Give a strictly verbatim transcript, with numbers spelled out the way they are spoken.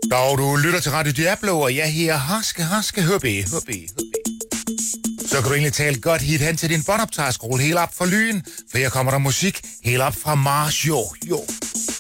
Dog, du lytter til Radio Diablo, og jeg her haske, haske, hubby, hubby, hubby. Så kan du egentlig tale godt hit hen til din båndoptagerskole helt op for lyn, for her kommer der musik helt op fra Mars, jo, jo.